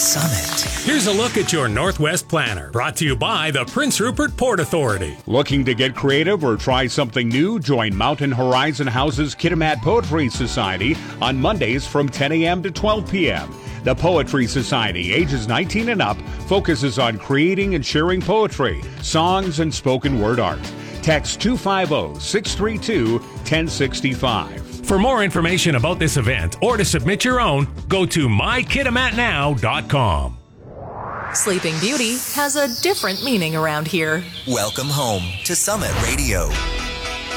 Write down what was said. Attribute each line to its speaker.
Speaker 1: Summit.
Speaker 2: Here's a look at your Northwest Planner, brought to you by the Prince Rupert Port Authority.
Speaker 3: Looking to get creative or try something new? Join Mountain Horizon House's Kitimat Poetry Society on Mondays from 10 a.m. to 12 p.m. The Poetry Society, ages 19 and up, focuses on creating and sharing poetry, songs, and spoken word art. Text 250-632-1065.
Speaker 2: For more information about this event or to submit your own, go to mykitimatnow.com.
Speaker 4: Sleeping Beauty has a different meaning around here.
Speaker 1: Welcome home to Summit Radio.